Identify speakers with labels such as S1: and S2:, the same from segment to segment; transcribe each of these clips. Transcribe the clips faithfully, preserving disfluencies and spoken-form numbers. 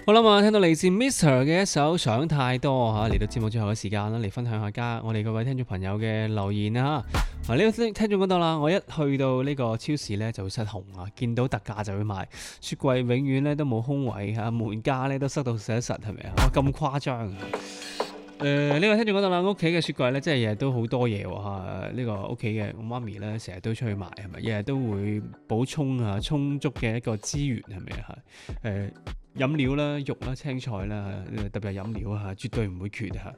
S1: 好啦嘛，聽到嚟自 Mister 嘅一首想太多嚇，嚟到節目最後嘅時間啦，嚟分享下家我哋各位聽眾朋友嘅留言啊嚇。呢個聽聽眾講到啦，我一去到呢個超市咧就會失控啊，見到特價就會買，雪櫃永遠咧都冇空位嚇，門架咧都塞到實一實，係咪啊？哇，咁誇張！誒呢個聽眾講到啦，屋企嘅雪櫃咧，真係日日都好多嘢喎嚇。呢個屋企嘅我媽咪咧，成日都出去買係咪？日日都會補充啊充足嘅一個資源係咪啊？誒飲料啦、肉啦、青菜啦，特別係飲料嚇，絕對唔會缺嚇。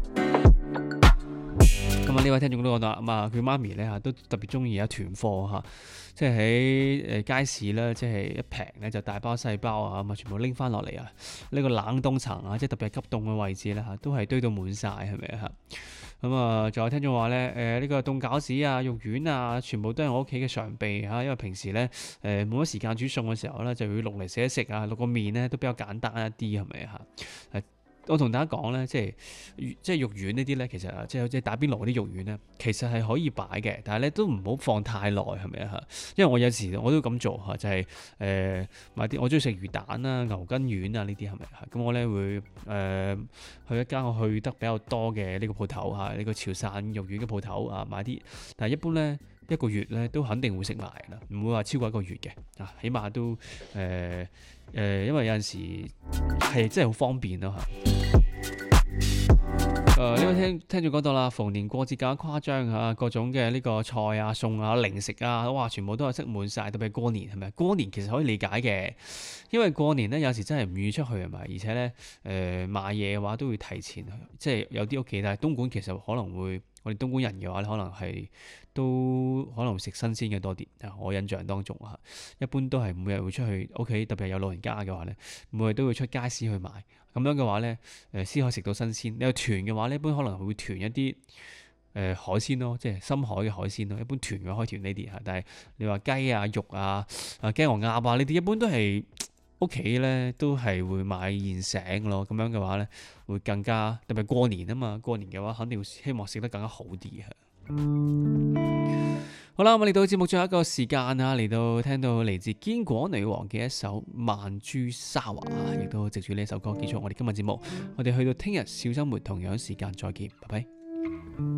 S1: 咁啊，呢位聽眾都講到啦，咁啊，佢媽咪咧嚇都特別中意啊囤貨嚇，即係喺誒街市咧，即係一平咧就大包細包啊，咁啊全部拎翻落嚟啊，呢個冷凍層啊，即係特別係急凍嘅位置咧嚇，都係堆到滿晒，係咪啊？咁啊，仲有聽眾話咧，誒呢個凍餃子啊、肉丸啊，全部都係我屋企嘅常備嚇，因為平時咧誒冇乜時間煮餸嘅時候咧，就會淥嚟食一食啊，淥個麵咧都比較簡單一啲，係咪啊？誒。我同大家講咧，即係即係肉丸呢啲咧，其實即係即係打邊爐嗰啲肉丸咧，其實係可以擺嘅，但係咧都唔好放太耐，係咪啊？嚇，因為我有時我都咁做嚇，就係、是、誒、呃、買啲我中意食魚蛋啊、牛筋丸啊呢啲係咪啊？咁我咧會誒、呃、去一間我去得比較多嘅呢個鋪頭嚇，呢、這個潮汕肉丸嘅鋪頭啊買啲，但係一般咧。一個月咧都肯定會食埋啦，唔會話超過一個月嘅啊，起碼都誒誒、呃呃，因為有陣時係真係好方便咯嚇。誒呢位聽聽眾講到啦，逢年過節更加誇張嚇，各種嘅呢個菜啊、餸啊、零食啊，哇，全部都係塞滿晒，特別係過年係咪？過年其實可以理解嘅，因為過年咧有時真係唔願意出去係咪？而且咧誒、呃、買嘢嘅話都會提前，即係有啲屋企，但係東莞其實可能會。我哋東莞人嘅話咧，可能係都可能會食新鮮嘅多啲啊！我印象當中嚇，一般都係每日會出去屋企，特別係有老人家嘅話咧，每日都會出街市去買。咁樣嘅話咧，誒先可以食到新鮮。你有團嘅話咧，一般可能會團一啲誒、呃、海鮮咯，即係深海嘅海鮮咯。一般團嘅開團呢啲嚇，但係你話雞啊、肉啊、啊雞鵝鴨啊呢啲，一般都係。屋企咧都係會買現成咯，咁樣嘅話咧會更加特別過年啊嘛，過年嘅話肯定會希望食得更加好啲啊！好啦，我哋嚟到節目最後一個時間啊，嚟到聽到嚟自堅果女王嘅一首《曼珠沙華》，亦都藉住呢首歌結束我哋今日節目。我哋去到聽日小週末同樣時間再見，拜拜。